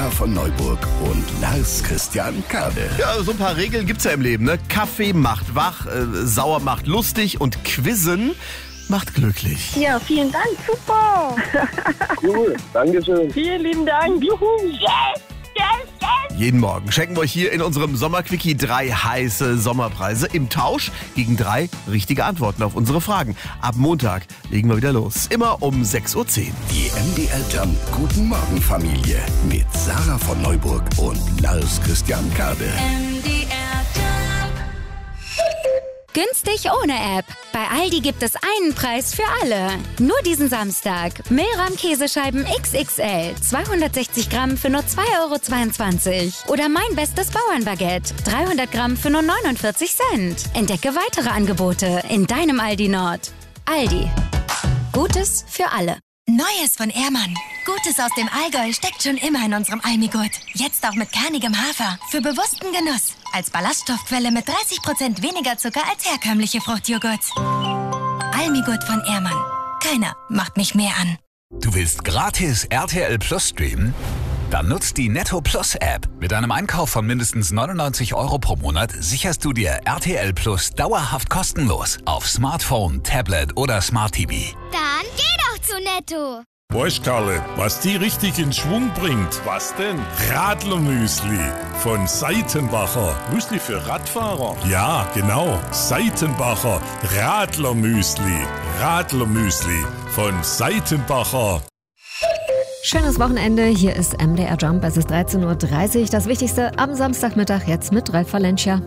Sarah von Neuburg und Lars Christian Kade. Ja, so ein paar Regeln gibt's ja im Leben, ne? Kaffee macht wach, sauer macht lustig und Quizzen macht glücklich. Ja, vielen Dank, super. Cool, Dankeschön. Vielen lieben Dank. Juhu, yes, yes, yes. Jeden Morgen schenken wir euch hier in unserem Sommerquickie 3 heiße Sommerpreise im Tausch gegen 3 richtige Antworten auf unsere Fragen. Ab Montag legen wir wieder los. Immer um 6:10 Uhr. Die MDR Jump Guten Morgen Familie mit Sarah von Neuburg und Lars Christian Kade. Günstig ohne App. Bei Aldi gibt es einen Preis für alle. Nur diesen Samstag. Mehlrahm-Käsescheiben XXL. 260 Gramm für nur 2,22 €. Oder mein bestes Bauernbaguette. 300 Gramm für nur 49 Cent. Entdecke weitere Angebote in deinem Aldi Nord. Aldi. Gutes für alle. Neues von Ehrmann. Gutes aus dem Allgäu steckt schon immer in unserem Almigurt. Jetzt auch mit kernigem Hafer. Für bewussten Genuss. Als Ballaststoffquelle mit 30% weniger Zucker als herkömmliche Fruchtjoghurts. Almigurt von Ehrmann. Keiner macht mich mehr an. Du willst gratis RTL Plus streamen? Dann nutzt die Netto Plus App. Mit einem Einkauf von mindestens 99 € pro Monat sicherst du dir RTL Plus dauerhaft kostenlos auf Smartphone, Tablet oder Smart TV. Dann geh doch zu Netto. Weißt Karle, was die richtig in Schwung bringt? Was denn? Radlermüsli von Seitenbacher. Müsli für Radfahrer? Ja, genau. Seitenbacher Radlermüsli. Radlermüsli von Seitenbacher. Schönes Wochenende, hier ist MDR Jump, es ist 13:30 Uhr. Das Wichtigste am Samstagmittag jetzt mit Ralf Valencia.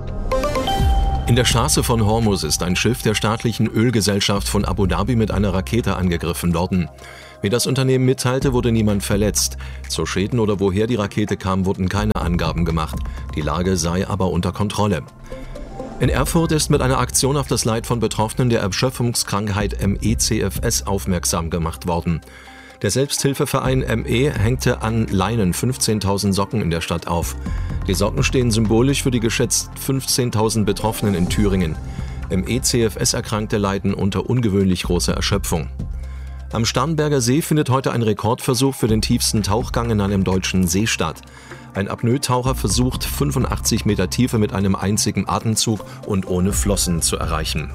In der Straße von Hormuz ist ein Schiff der staatlichen Ölgesellschaft von Abu Dhabi mit einer Rakete angegriffen worden. Wie das Unternehmen mitteilte, wurde niemand verletzt. Zu Schäden oder woher die Rakete kam, wurden keine Angaben gemacht. Die Lage sei aber unter Kontrolle. In Erfurt ist mit einer Aktion auf das Leid von Betroffenen der Erschöpfungskrankheit ME/CFS aufmerksam gemacht worden. Der Selbsthilfeverein ME hängte an Leinen 15.000 Socken in der Stadt auf. Die Socken stehen symbolisch für die geschätzt 15.000 Betroffenen in Thüringen. ME/CFS-Erkrankte leiden unter ungewöhnlich großer Erschöpfung. Am Starnberger See findet heute ein Rekordversuch für den tiefsten Tauchgang in einem deutschen See statt. Ein Apnoe-Taucher versucht, 85 Meter Tiefe mit einem einzigen Atemzug und ohne Flossen zu erreichen.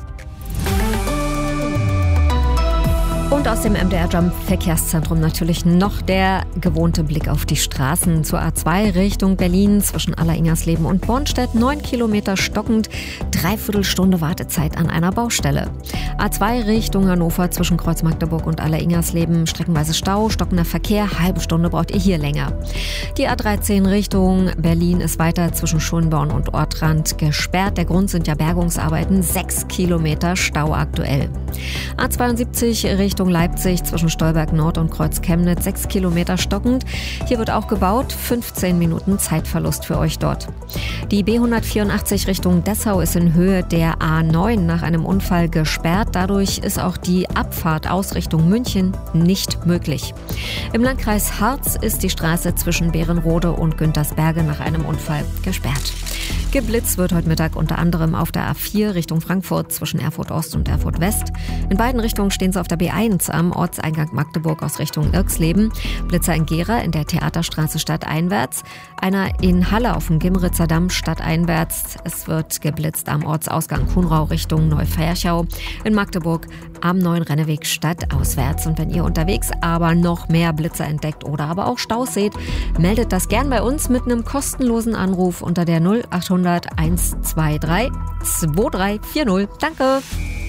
Und aus dem MDR Jump Verkehrszentrum natürlich noch der gewohnte Blick auf die Straßen. Zur A2 Richtung Berlin zwischen Aller-Ingersleben und Bornstedt 9 Kilometer stockend, 3/4 Stunde Wartezeit an einer Baustelle. A2 Richtung Hannover zwischen Kreuz Magdeburg und Aller-Ingersleben streckenweise Stau, stockender Verkehr, halbe Stunde braucht ihr hier länger. Die A13 Richtung Berlin ist weiter zwischen Schönborn und Ortrand gesperrt. Der Grund sind ja Bergungsarbeiten, 6 Kilometer Stau aktuell. A72 Richtung Leipzig zwischen Stolberg Nord und Kreuz Chemnitz 6 Kilometer stockend. Hier wird auch gebaut, 15 Minuten Zeitverlust für euch dort. Die B184 Richtung Dessau ist in Höhe der A9 nach einem Unfall gesperrt. Dadurch ist auch die Abfahrt aus Richtung München nicht möglich. Im Landkreis Harz ist die Straße zwischen Bärenrode und Güntersberge nach einem Unfall gesperrt. Geblitzt wird heute Mittag unter anderem auf der A4 Richtung Frankfurt zwischen Erfurt Ost und Erfurt West. In beiden Richtungen stehen sie auf der B1 am Ortseingang Magdeburg aus Richtung Irxleben. Blitzer in Gera in der Theaterstraße stadteinwärts. Einer in Halle auf dem Gimritzer Damm stadteinwärts. Es wird geblitzt am Ortsausgang Kuhnrau Richtung Neuferchau. In Magdeburg am Neuen Renneweg stadtauswärts. Und wenn ihr unterwegs aber noch mehr Blitzer entdeckt oder aber auch Staus seht, meldet das gern bei uns mit einem kostenlosen Anruf unter der 0800 123 2340. Danke!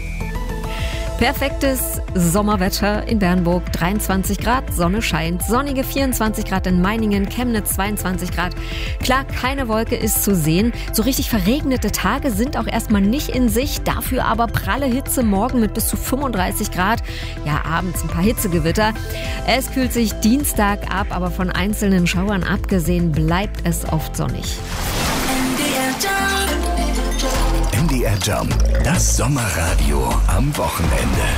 Perfektes Sommerwetter in Bernburg, 23 Grad, Sonne scheint, sonnige 24 Grad in Meiningen, Chemnitz 22 Grad. Klar, keine Wolke ist zu sehen. So richtig verregnete Tage sind auch erstmal nicht in Sicht, dafür aber pralle Hitze morgen mit bis zu 35 Grad. Ja, abends ein paar Hitzegewitter. Es kühlt sich Dienstag ab, aber von einzelnen Schauern abgesehen bleibt es oft sonnig. MDR Jump, das Sommerradio am Wochenende.